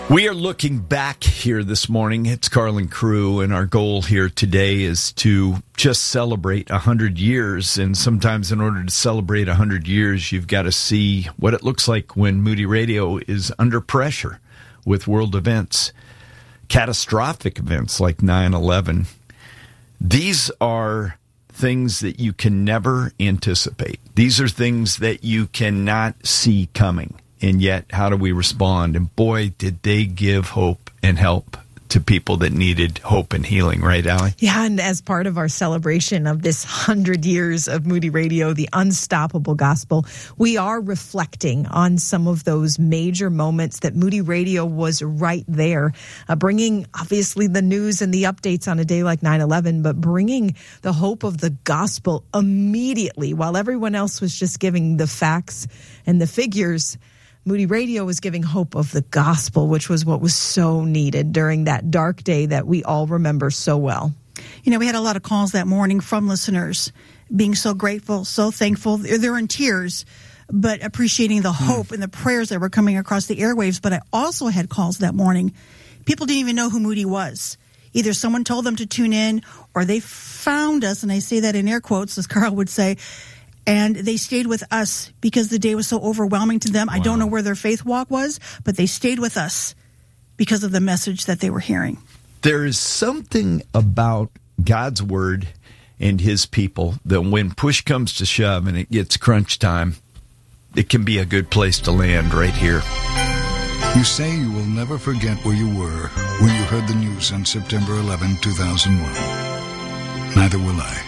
We are looking back here this morning. It's Carlin Crew, and our goal here today is to just celebrate 100 years. And sometimes in order to celebrate 100 years, you've got to see what it looks like when Moody Radio is under pressure with world events, catastrophic events like 9/11. These are things that you can never anticipate. These are things that you cannot see coming. And yet, how do we respond? And boy, did they give hope and help to people that needed hope and healing, right, Allie? Yeah, and as part of our celebration of this 100 years of Moody Radio, the unstoppable gospel, we are reflecting on some of those major moments that Moody Radio was right there, bringing, obviously, the news and the updates on a day like 9/11, but bringing the hope of the gospel immediately while everyone else was just giving the facts and the figures. Moody Radio was giving hope of the gospel, which was what was so needed during that dark day that we all remember so well. You know, we had a lot of calls that morning from listeners being so grateful, so thankful. They're in tears, but appreciating the hope and the prayers that were coming across the airwaves. But I also had calls that morning. People didn't even know who Moody was. Either someone told them to tune in or they found us, and I say that in air quotes, as Carl would say, and they stayed with us because the day was so overwhelming to them. Wow. I don't know where their faith walk was, but they stayed with us because of the message that they were hearing. There is something about God's word and his people that when push comes to shove and it gets crunch time, it can be a good place to land right here. You say you will never forget where you were when you heard the news on September 11, 2001. Neither will I.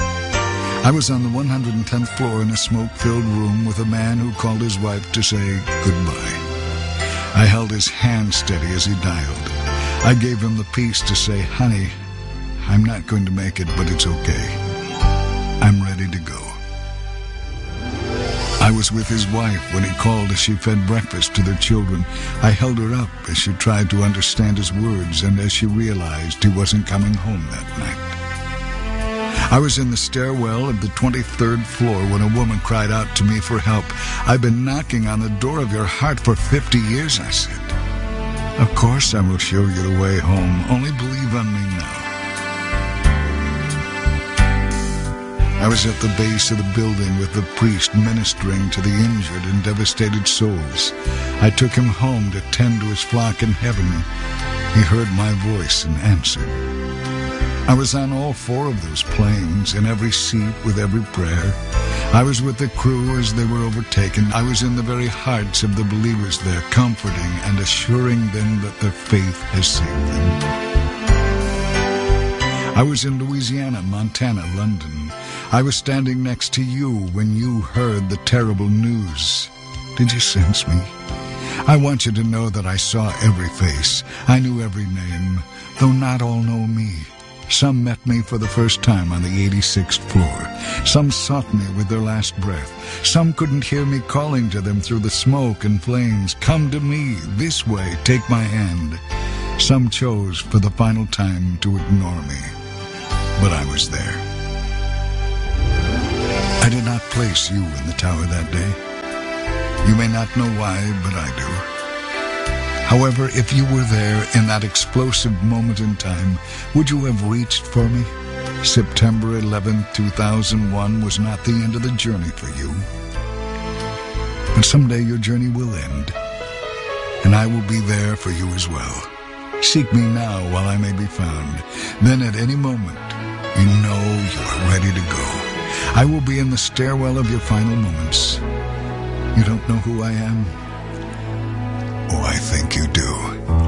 I was on the 110th floor in a smoke-filled room with a man who called his wife to say goodbye. I held his hand steady as he dialed. I gave him the peace to say, honey, I'm not going to make it, but it's okay. I'm ready to go. I was with his wife when he called as she fed breakfast to their children. I held her up as she tried to understand his words and as she realized he wasn't coming home that night. I was in the stairwell of the 23rd floor when a woman cried out to me for help. I've been knocking on the door of your heart for 50 years, I said. Of course I will show you the way home. Only believe on me now. I was at the base of the building with the priest ministering to the injured and devastated souls. I took him home to tend to his flock in heaven. He heard my voice and answered. I was on all four of those planes, in every seat with every prayer. I was with the crew as they were overtaken. I was in the very hearts of the believers there, comforting and assuring them that their faith has saved them. I was in Louisiana, Montana, London. I was standing next to you when you heard the terrible news. Did you sense me? I want you to know that I saw every face. I knew every name, though not all know me. Some met me for the first time on the 86th floor. Some sought me with their last breath. Some couldn't hear me calling to them through the smoke and flames. Come to me, this way, take my hand. Some chose for the final time to ignore me. But I was there. I did not place you in the tower that day. You may not know why, but I do. However, if you were there in that explosive moment in time, would you have reached for me? September 11, 2001 was not the end of the journey for you. But someday your journey will end, and I will be there for you as well. Seek me now while I may be found. Then at any moment, you know you are ready to go. I will be in the stairwell of your final moments. You don't know who I am? Oh, I think you do.